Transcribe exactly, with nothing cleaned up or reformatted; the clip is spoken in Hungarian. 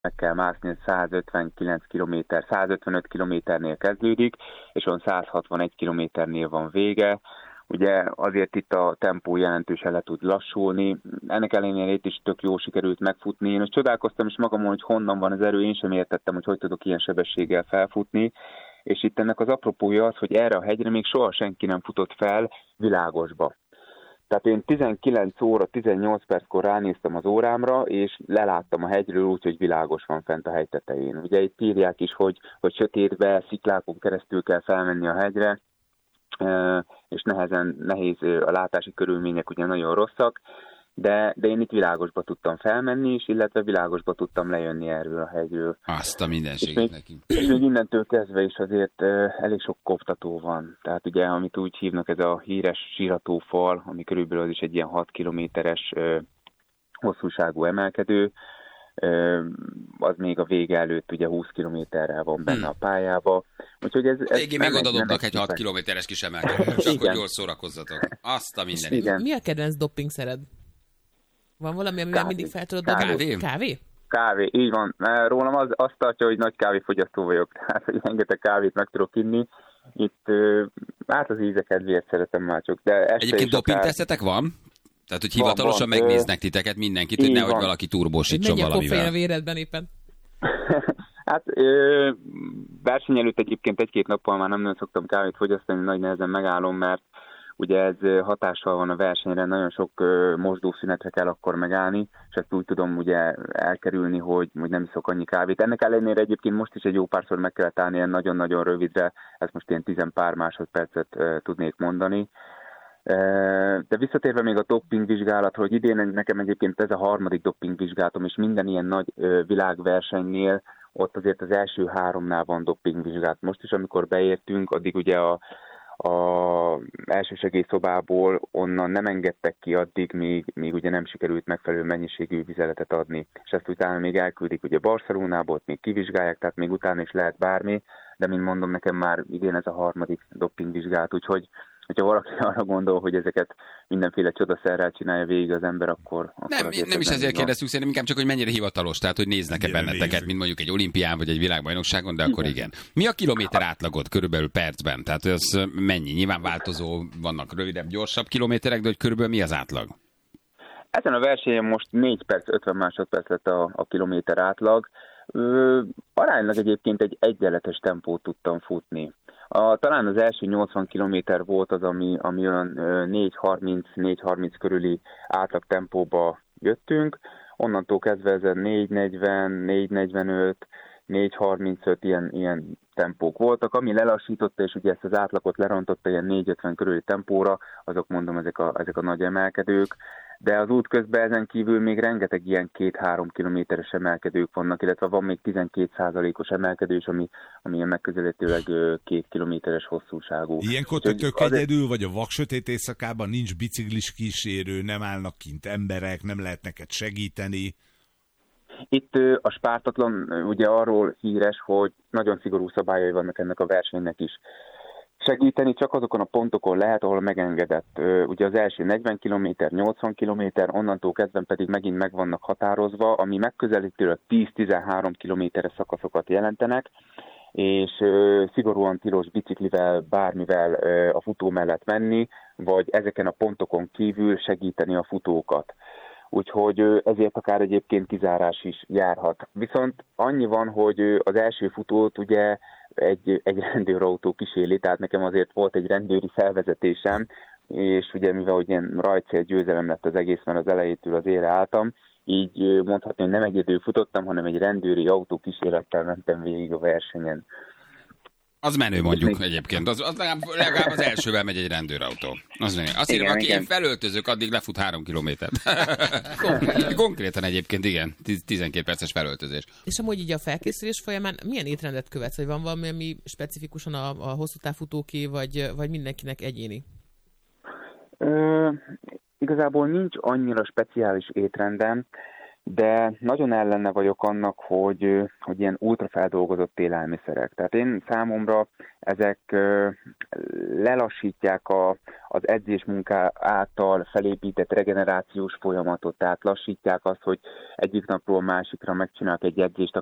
meg kell mászni, százötvenkilenc kilométer, százötvenöt kilométernél kezdődik, és on százhatvanegy kilométernél van vége. Ugye azért itt a tempó jelentősen le tud lassulni. Ennek ellenére itt is tök jó sikerült megfutni. Én most csodálkoztam is magamon, hogy honnan van az erő, én sem értettem, hogy hogy tudok ilyen sebességgel felfutni. És itt ennek az apropója az, hogy erre a hegyre még soha senki nem futott fel világosba. Tehát én tizenkilenc óra tizennyolc perckor ránéztem az órámra, és leláttam a hegyről úgy, hogy világos van fent a hegy tetején. Ugye itt írják is, hogy, hogy sötétbe, sziklákon keresztül kell felmenni a hegyre, és nehezen, nehéz a látási körülmények ugye nagyon rosszak, de, de én itt világosba tudtam felmenni is, illetve világosba tudtam lejönni erről a hegyről. Azt a mindenséget neki. És még innentől kezdve is azért elég sok koptató van. Tehát ugye, amit úgy hívnak, ez a híres síratófal, ami körülbelül az is egy ilyen hat kilométeres hosszúságú emelkedő, az még a vége előtt ugye húsz kilométerrel van benne hmm. a pályába. Úgyhogy ez, ez Végén még odadobnak egy hat kilométeres kis emelkedő, csak hogy jól szórakozzatok. Azt a mindenit. Mi a kedvenc doppingszered? Van valami, amivel mindig fel tudod dobni? Kávé? Kávé? Kávé, így van. Rólam az, azt tartja, hogy nagy kávéfogyasztó vagyok. Tehát, hogy rengeteg kávét meg tudok inni. Itt, hát az íze kedvéért szeretem már csak. De egyébként dopingtesztetek van? Tehát, hogy hivatalosan van, van. megnéznek titeket mindenkit, hogy nehogy valaki turbósítson valamivel. Mennyi a véredben éppen? Hát ö, verseny előtt egyébként egy-két nappal már nem nagyon szoktam kávét fogyasztani, nagy nehezen megállom, mert ugye ez hatással van a versenyre, nagyon sok ö, mosdószünetre kell akkor megállni, és ezt úgy tudom ugye elkerülni, hogy, hogy nem iszok annyi kávét. Ennek ellenére egyébként most is egy jó párszor meg kellett állni ilyen nagyon-nagyon rövidre, ezt most ilyen tizen pár másodpercet ö, tudnék mondani. De visszatérve még a dopingvizsgálatra, hogy idén nekem egyébként ez a harmadik dopingvizsgálatom, és minden ilyen nagy világversenynél ott azért az első háromnál van dopingvizsgálat. Most is, amikor beértünk, addig ugye a, a elsősegélyszobából onnan nem engedtek ki addig, míg, míg ugye nem sikerült megfelelő mennyiségű vizeletet adni. És ezt utána még elküldik ugye Barcelonából, ott még kivizsgálják, tehát még utána is lehet bármi, de mint mondom, nekem már idén ez a harmadik dopingvizsgálat, úgyhogy hogyha valaki arra gondol, hogy ezeket mindenféle csodaszerrel csinálja végig az ember, akkor... akkor nem, nem is ezért kérdeztük, szerintem inkább csak, hogy mennyire hivatalos, tehát hogy néznek-e Gyere, benneteket, nézzük. Mint mondjuk egy olimpián vagy egy világbajnokságon, de akkor igen. Mi a kilométer átlagot körülbelül percben? Tehát ez mennyi? Nyilván változó, vannak rövidebb, gyorsabb kilométerek, de hogy körülbelül mi az átlag? Ezen a versenyen most négy perc, ötven másodperc lett a, a kilométer átlag. Ö, aránylag egyébként egy egyenletes tempót tudtam futni. A, talán az első nyolcvan kilométer volt az, ami, ami olyan négy harminc négy harminc körüli átlag tempóba jöttünk. Onnantól kezdve ezen négy negyven, négy negyvenöt, négy harmincöt ilyen, ilyen tempók voltak. Ami lelassította, és ugye ezt az átlagot lerontotta ilyen négy ötven körüli tempóra, azok mondom ezek a, ezek a nagy emelkedők. De az út közben ezen kívül még rengeteg ilyen két-három kilométeres emelkedők vannak, illetve van még tizenkét százalékos emelkedős, ami, ami ilyen megközelítőleg két kilométeres hosszúságú. Ilyenkor te tök azért... egyedül, vagy a vaksötét éjszakában nincs biciklis kísérő, nem állnak kint emberek, nem lehet neked segíteni? Itt a Spártatlan ugye arról híres, hogy nagyon szigorú szabályai vannak ennek a versenynek is. Segíteni csak azokon a pontokon lehet, ahol megengedett. Ugye az első negyven kilométer, nyolcvan kilométer, onnantól kezdve pedig megint meg vannak határozva, ami megközelítőleg tíz-tizenhárom kilométeres szakaszokat jelentenek, és szigorúan tilos biciklivel, bármivel a futó mellett menni, vagy ezeken a pontokon kívül segíteni a futókat. Úgyhogy ezért akár egyébként kizárás is járhat. Viszont annyi van, hogy az első futót ugye egy, egy rendőrautó kíséri, tehát nekem azért volt egy rendőri felvezetésem, és ugye mivel hogy ilyen rajtcél győzelem lett az egész, mert az elejétől az ére álltam, így mondhatni, hogy nem egyedül futottam, hanem egy rendőri autó kísérettel mentem végig a versenyen. Az menő mondjuk még... egyébként, az, az legalább, legalább az elsővel megy egy rendőrautó. Az menő. Azt írom, aki én felöltözök, addig lefut három kilométert. Konkrétan egyébként, igen, tizenkét perces felöltözés. És amúgy így a felkészülés folyamán milyen étrendet követsz? Vagy van valami, ami specifikusan a, a hosszú távfutóké, vagy, vagy mindenkinek egyéni? Ö, igazából nincs annyira speciális étrendem. de nagyon ellene vagyok annak, hogy, hogy ilyen ultrafeldolgozott élelmiszerek. Tehát én számomra ezek lelassítják a, az edzésmunká által felépített regenerációs folyamatot, tehát lassítják azt, hogy egyik napról másikra megcsinálok egy edzést,